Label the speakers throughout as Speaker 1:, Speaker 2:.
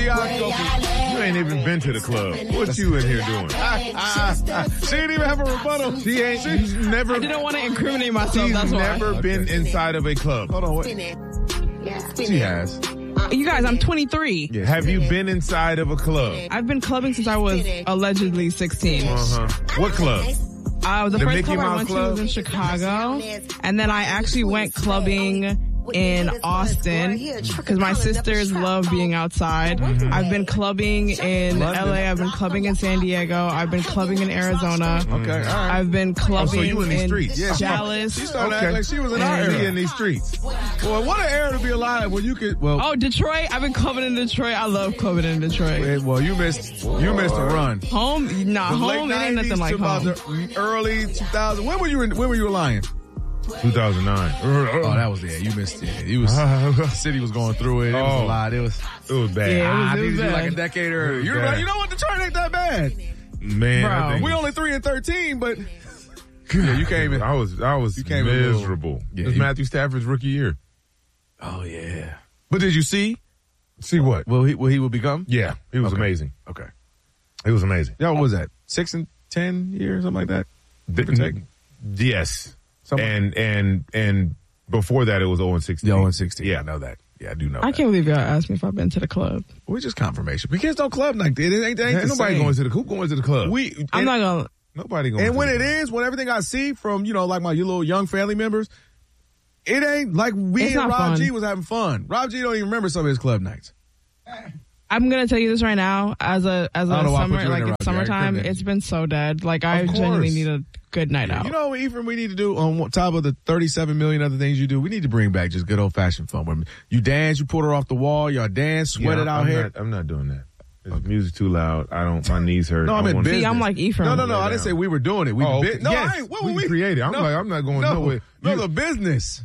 Speaker 1: You ain't even been to the club. What you in here doing?
Speaker 2: She didn't even have a rebuttal.
Speaker 1: She's never.
Speaker 3: I didn't want to incriminate myself.
Speaker 1: She's
Speaker 3: That's why.
Speaker 1: never been inside of a club.
Speaker 2: Hold on. What? She has.
Speaker 3: You guys, I'm 23.
Speaker 2: Yeah,
Speaker 1: Have you been inside of a club?
Speaker 3: I've been clubbing since I was allegedly 16.
Speaker 1: What club?
Speaker 3: The
Speaker 1: The
Speaker 3: first
Speaker 1: Mickey
Speaker 3: club I
Speaker 1: Mouse
Speaker 3: went to
Speaker 1: Club?
Speaker 3: was in Chicago, and then I actually went clubbing in Austin because my sisters love being outside.
Speaker 1: Mm-hmm.
Speaker 3: I've been clubbing in LA. I've been clubbing in San Diego. I've been clubbing in Arizona.
Speaker 2: Okay, all right.
Speaker 3: I've been clubbing
Speaker 1: so you in these streets.
Speaker 2: Yeah,
Speaker 3: Dallas.
Speaker 2: She started acting like she was in our
Speaker 1: She
Speaker 2: era.
Speaker 1: in these streets.
Speaker 2: Well, what an era to be alive when you could. Well,
Speaker 3: Oh, Detroit. I've been clubbing in Detroit. I love clubbing in Detroit.
Speaker 2: well, you missed a run.
Speaker 3: Home? Nah,
Speaker 2: The
Speaker 3: home.
Speaker 2: late
Speaker 3: It ain't
Speaker 2: 90s
Speaker 3: nothing like
Speaker 2: to about
Speaker 3: home.
Speaker 2: the early 2000s. When were you lying?
Speaker 1: 2009.
Speaker 2: Oh, that was it. You missed it. The city was going through it. It was a lot. It was
Speaker 1: bad.
Speaker 3: Yeah,
Speaker 2: I
Speaker 3: it
Speaker 2: needed
Speaker 3: was
Speaker 2: you like
Speaker 3: bad.
Speaker 2: a decade earlier.
Speaker 1: It was
Speaker 2: You're
Speaker 1: bad.
Speaker 2: right. You know what? Detroit ain't that bad.
Speaker 1: Man,
Speaker 3: Bro.
Speaker 1: I think
Speaker 2: We only 3-13, but yeah, you can't even.
Speaker 1: I was
Speaker 2: You came in a little-
Speaker 1: miserable.
Speaker 2: Yeah,
Speaker 1: It was
Speaker 2: you-
Speaker 1: Matthew Stafford's rookie year.
Speaker 2: Oh yeah. But did you see?
Speaker 1: See what?
Speaker 2: What he will become?
Speaker 1: Yeah, it was
Speaker 2: Okay.
Speaker 1: amazing.
Speaker 2: Okay.
Speaker 1: It was amazing.
Speaker 2: Yeah, what was that? 6 and 10 years, something like that. Give or take.
Speaker 1: Yes.
Speaker 2: Something-
Speaker 1: And before that, it was 0-16.
Speaker 2: Yeah, 0-16.
Speaker 1: Yeah.
Speaker 2: I know that. Yeah, I do know
Speaker 3: I
Speaker 2: that.
Speaker 3: can't believe y'all asked me if I've been to the club.
Speaker 2: We just confirmation. We kids don't club like that. It ain't
Speaker 1: Ain't
Speaker 2: the
Speaker 1: nobody
Speaker 2: same.
Speaker 1: going to the who going to the club?
Speaker 3: I'm not gonna.
Speaker 1: Nobody going.
Speaker 2: And
Speaker 1: to
Speaker 2: when
Speaker 1: the
Speaker 2: it
Speaker 1: club.
Speaker 2: is, when everything I see from, like my little young family members, it ain't like we
Speaker 3: It's
Speaker 2: and
Speaker 3: not
Speaker 2: Rob
Speaker 3: fun.
Speaker 2: G was having fun. Rob G don't even remember some of his club nights.
Speaker 3: I'm gonna tell you this right now. As a
Speaker 2: don't know why I put
Speaker 3: summer,
Speaker 2: you in
Speaker 3: like
Speaker 2: there,
Speaker 3: it's
Speaker 2: Roger. I
Speaker 3: summertime,
Speaker 2: couldn't.
Speaker 3: it's been so dead. Like I
Speaker 2: Of
Speaker 3: genuinely
Speaker 2: course.
Speaker 3: need a good night out.
Speaker 2: You know, even we need to do on top of the 37 million other things you do, we need to bring back just good old fashioned fun. When you dance, you pull her off the wall, y'all dance, sweat it out here.
Speaker 1: I'm not doing that. It's music too loud. My knees hurt.
Speaker 2: No, I mean
Speaker 1: wanna-
Speaker 2: business.
Speaker 3: See, I'm like Ephraim.
Speaker 2: No, I didn't say we were doing it. We
Speaker 1: Oh, okay.
Speaker 2: no,
Speaker 1: Yes,
Speaker 2: I ain't. What
Speaker 1: we
Speaker 2: were we
Speaker 1: created. I'm
Speaker 2: no,
Speaker 1: like, I'm not going
Speaker 2: no,
Speaker 1: nowhere.
Speaker 2: No, the business.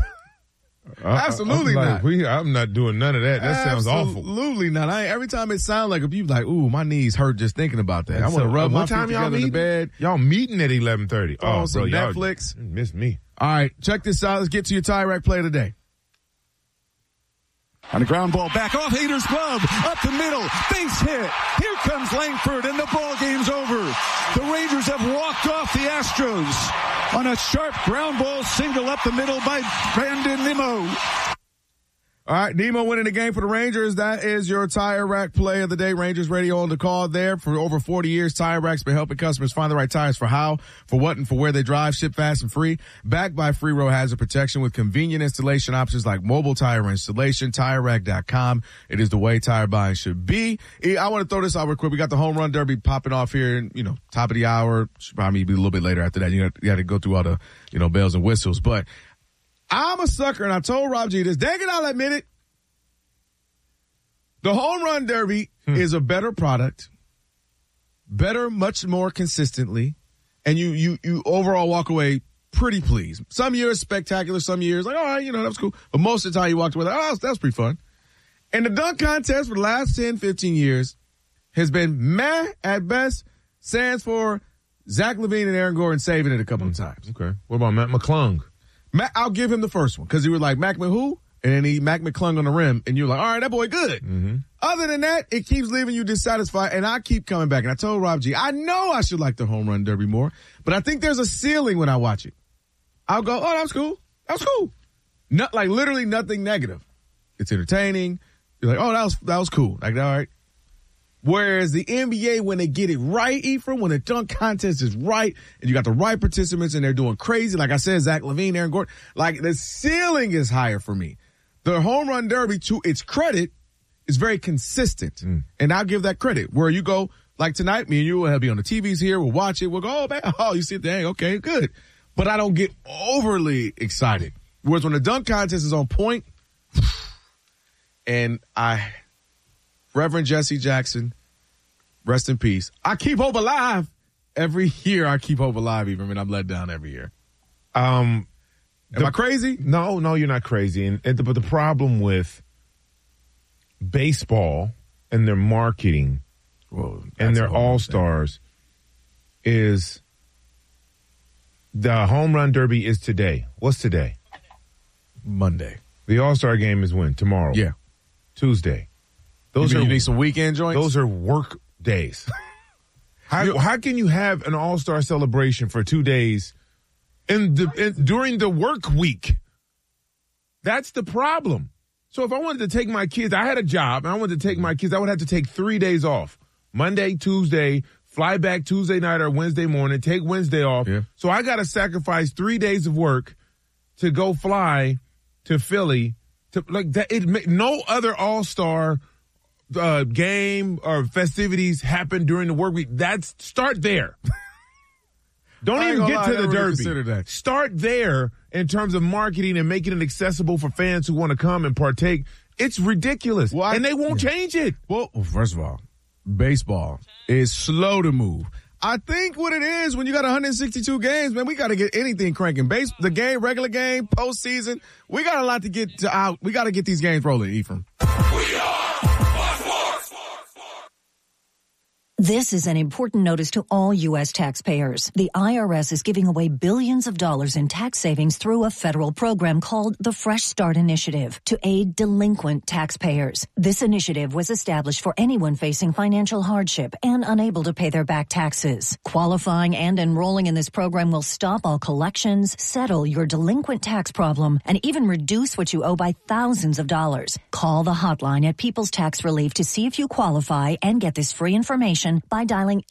Speaker 1: I-
Speaker 2: Absolutely
Speaker 1: I'm
Speaker 2: not.
Speaker 1: like, I'm not doing none of that. That sounds awful.
Speaker 2: Absolutely not. Every time it sounds like you like, ooh, my knees hurt just thinking about that. I want to rub my
Speaker 1: what
Speaker 2: feet
Speaker 1: time y'all
Speaker 2: together in the
Speaker 1: meeting?
Speaker 2: bed.
Speaker 1: Y'all meeting at 11:30.
Speaker 2: Oh, some
Speaker 1: y'all
Speaker 2: Netflix.
Speaker 1: Miss me.
Speaker 2: All right, check this out. Let's get to your tie rack play of the day.
Speaker 4: On a ground ball back off Hader's glove, up the middle, base hit. Here comes Langford, and the ball game's over. The Rangers have walked off the Astros on a sharp ground ball single up the middle by Brandon Nimmo.
Speaker 2: All right, Nemo winning the game for the Rangers. That is your tire rack play of the day. Rangers Radio on the call there. For over 40 years, Tire Rack's been helping customers find the right tires for how, for what, and for where they drive. Ship fast and free. Backed by Free Road Hazard Protection with convenient installation options like mobile tire installation. TireRack.com. It is the way tire buying should be. I want to throw this out real quick. We got the home run derby popping off here, top of the hour. Should probably be a little bit later after that. You got to go through all the, bells and whistles. But I'm a sucker, and I told Rob G this. Dang it, I'll admit it. The home run derby is a better product, better, much more consistently, and you overall walk away pretty pleased. Some years spectacular, some years like, all right, that was cool. But most of the time you walked away like, oh, that was pretty fun. And the dunk contest for the last 10, 15 years has been meh at best, stands for Zach LaVine and Aaron Gordon saving it a couple of times.
Speaker 1: Okay. What about Matt McClung?
Speaker 2: I'll give him the first one because he was like, Mac who? And then he Mac McClung on the rim, and you're like, all right, that boy good. Mm-hmm. Other than that, it keeps leaving you dissatisfied, and I keep coming back. And I told Rob G, I know I should like the home run derby more, but I think there's a ceiling when I watch it. I'll go, oh, that was cool. That was cool. Not like literally nothing negative. It's entertaining. You're like, oh, that was cool. Like, all right. Whereas the NBA, when they get it right, Ephraim, when the dunk contest is right, and you got the right participants, and they're doing crazy, like I said, Zach LaVine, Aaron Gordon, like the ceiling is higher for me. The home run derby, to its credit, is very consistent. And I'll give that credit. Where you go, like tonight, me and you will be on the TVs here, we'll watch it, we'll go, oh, man, oh, you see it, dang, okay, good. But I don't get overly excited. Whereas when the dunk contest is on point, and Reverend Jesse Jackson, rest in peace. I keep hope alive. Every year I keep hope alive, even when I'm let down every year. Am I crazy?
Speaker 1: No, you're not crazy. But the problem with baseball and their marketing and their all-stars is the home run derby is today. What's today?
Speaker 2: Monday.
Speaker 1: The all-star game is when? Tomorrow.
Speaker 2: Yeah.
Speaker 1: Tuesday.
Speaker 2: You need some weekend joints?
Speaker 1: Those are work days. How can you have an all-star celebration for 2 days during the work week? That's the problem. So if I wanted to take my kids, I had a job, and I wanted to take my kids, I would have to take 3 days off. Monday, Tuesday, fly back Tuesday night or Wednesday morning, take Wednesday off. Yeah. So I got to sacrifice 3 days of work to go fly to Philly. No other all-star game or festivities happen during the work week. Start there. Don't even get to the Derby. Start there in terms of marketing and making it accessible for fans who want to come and partake. It's ridiculous. And they won't change it.
Speaker 2: Well, first of all, baseball is slow to move. I think what it is, when you got 162 games, man, we got to get anything cranking. The game, regular game, postseason, we got a lot to get out. We got to get these games rolling, Ephraim.
Speaker 5: This is an important notice to all U.S. taxpayers. The IRS is giving away billions of dollars in tax savings through a federal program called the Fresh Start Initiative to aid delinquent taxpayers. This initiative was established for anyone facing financial hardship and unable to pay their back taxes. Qualifying and enrolling in this program will stop all collections, settle your delinquent tax problem, and even reduce what you owe by thousands of dollars. Call the hotline at People's Tax Relief to see if you qualify and get this free information by dialing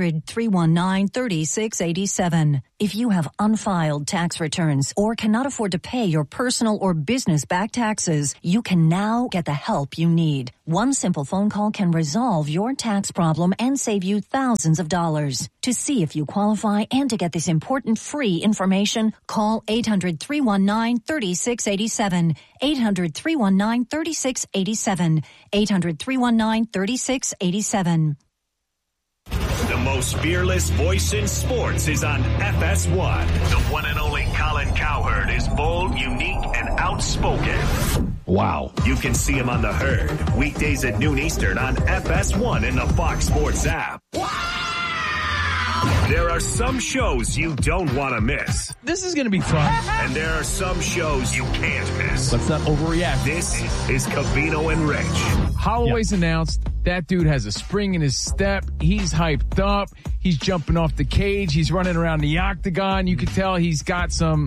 Speaker 5: 800-319-3687. If you have unfiled tax returns or cannot afford to pay your personal or business back taxes, you can now get the help you need. One simple phone call can resolve your tax problem and save you thousands of dollars. To see if you qualify and to get this important free information, call 800-319-3687. 800-319-3687. 800-319-3687.
Speaker 6: The most fearless voice in sports is on FS1. The one and only Colin Cowherd is bold, unique, and outspoken.
Speaker 7: Wow.
Speaker 6: You can see him on The Herd, weekdays at noon Eastern on FS1 and the Fox Sports app. There are some shows you don't want to miss.
Speaker 7: This is going to be fun.
Speaker 6: And there are some shows you can't miss.
Speaker 7: Let's not overreact.
Speaker 6: This is Covino and Rich.
Speaker 7: Holloway's announced that dude has a spring in his step. He's hyped up. He's jumping off the cage. He's running around the octagon. You can tell he's got some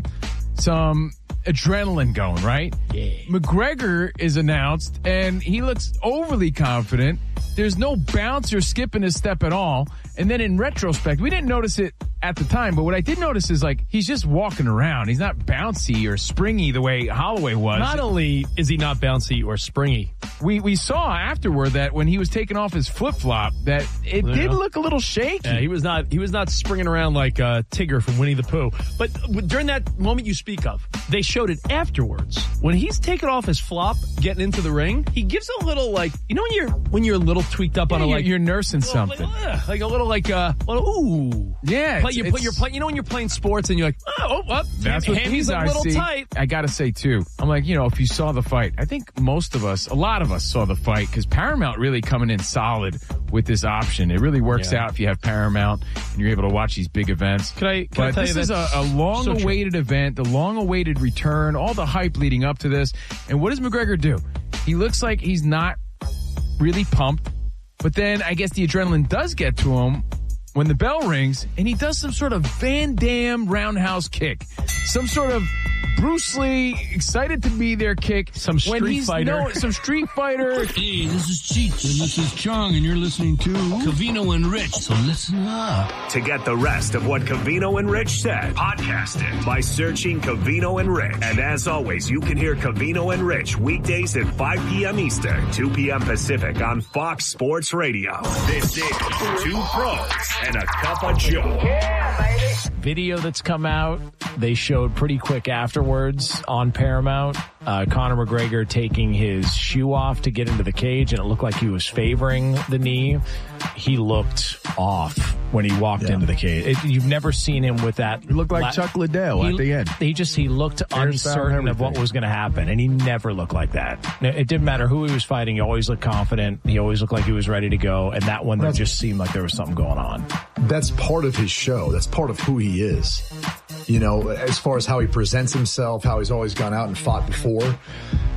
Speaker 7: adrenaline going, right? Yeah. McGregor is announced, and he looks overly confident. There's no bounce or skip in his step at all. And then in retrospect, we didn't notice it at the time, but what I did notice is, like, he's just walking around. He's not bouncy or springy the way Holloway was.
Speaker 8: Not only is he not bouncy or springy,
Speaker 7: we saw afterward that when he was taking off his flip-flop, that it did look a little shaky.
Speaker 8: Yeah, he was not springing around like Tigger from Winnie the Pooh. But during that moment you speak of, they showed it afterwards. When he's taking off his flop, getting into the ring, he gives a little, like, you know when you're a little tweaked up on a, like,
Speaker 7: you're nursing something.
Speaker 8: Like a little, like, ooh.
Speaker 7: Yeah.
Speaker 8: You know when you're playing sports and you're like,
Speaker 7: that's what
Speaker 8: he's a little tight.
Speaker 7: I gotta say too, I'm like, if you saw the fight, I think a lot of us saw the fight because Paramount really coming in solid with this option. It really works out if you have Paramount and you're able to watch these big events.
Speaker 8: Can I tell
Speaker 7: this
Speaker 8: you
Speaker 7: is a long-awaited event, the long-awaited return, all the hype leading up to this. And what does McGregor do? He looks like he's not really pumped, but then I guess the adrenaline does get to him when the bell rings, and he does some sort of Van Damme roundhouse kick. Some sort of Bruce Lee, excited to be there kick.
Speaker 8: Some Street Fighter.
Speaker 7: Some Street Fighter.
Speaker 9: Hey, this is Cheech, and this is Chong, and you're listening to Covino and Rich, so listen up.
Speaker 6: To get the rest of what Covino and Rich said, podcast it by searching Covino and Rich. And as always, you can hear Covino and Rich weekdays at 5 p.m. Eastern, 2 p.m. Pacific on Fox Sports Radio. This is Two Pros and a Cup of Joe.
Speaker 8: Yeah, baby. Video that's come out, they showed pretty quick afterwards on Paramount. Conor McGregor taking his shoe off to get into the cage, and it looked like he was favoring the knee. He looked off when he walked into the cage. You've never seen him with that.
Speaker 2: He looked like Chuck Liddell at the end.
Speaker 8: He looked uncertain of what was going to happen, and he never looked like that. It didn't matter who he was fighting. He always looked confident. He always looked like he was ready to go, and that one, there just seemed like there was something going on.
Speaker 10: That's part of his show. That's part of who he is. As far as how he presents himself, how he's always gone out and fought before.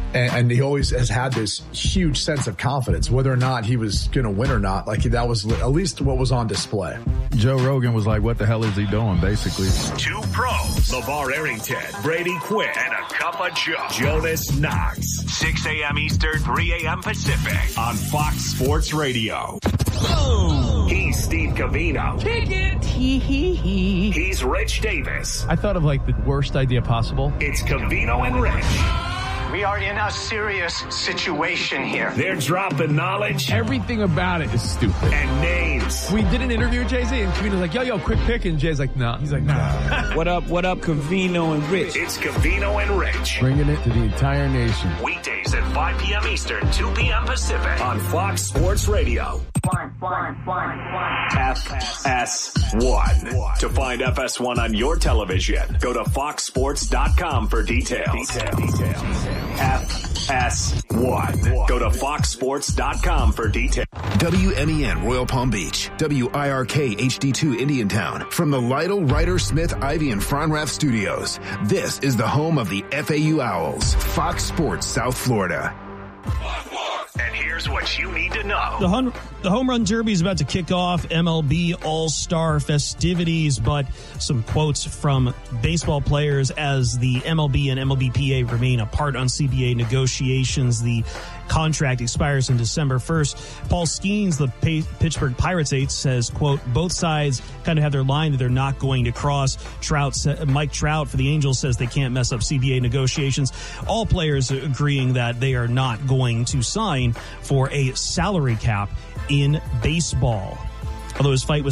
Speaker 10: And he always has had this huge sense of confidence, whether or not he was going to win or not. Like, that was at least what was on display.
Speaker 2: Joe Rogan was like, what the hell is he doing, basically?
Speaker 6: Two pros, LeVar Arrington, Brady Quinn, and a cup of Joe, Jonas Knox. 6 a.m. Eastern, 3 a.m. Pacific on Fox Sports Radio. Oh. He's Steve Covino.
Speaker 3: Kick it. Hee.
Speaker 6: He's Rich Davis.
Speaker 7: I thought of like the worst idea possible.
Speaker 6: It's Covino and Rich.
Speaker 11: We are in a serious situation here.
Speaker 6: They're dropping knowledge.
Speaker 7: Everything about it is stupid.
Speaker 6: And names.
Speaker 7: We did an interview with Jay-Z, and Covino's like, yo, quick pick. And Jay's like, nah. He's like, nah.
Speaker 12: What up, Covino and Rich?
Speaker 6: It's Covino and Rich.
Speaker 2: Bringing it to the entire nation.
Speaker 6: Weekdays at 5 p.m. Eastern, 2 p.m. Pacific on Fox Sports Radio. FS1. To find FS1 on your television, go to foxsports.com for details. FS1. Go to foxsports.com for details.
Speaker 13: WMEN Royal Palm Beach, WIRK HD2 Indiantown. From the Lytle, Ryder, Smith, Ivy, and Fronrath Studios, this is the home of the FAU Owls, Fox Sports South Florida.
Speaker 6: And here's what you need to know.
Speaker 14: The Home Run Derby is about to kick off MLB All-Star festivities, but some quotes from baseball players as the MLB and MLBPA remain apart on CBA negotiations. The contract expires in December 1st. Paul Skeens, the Pittsburgh Pirates ace, says, quote, both sides kind of have their line that they're not going to cross. Mike Trout for the Angels says they can't mess up CBA negotiations. All players agreeing that they are not going to sign for a salary cap in baseball. Although his fight with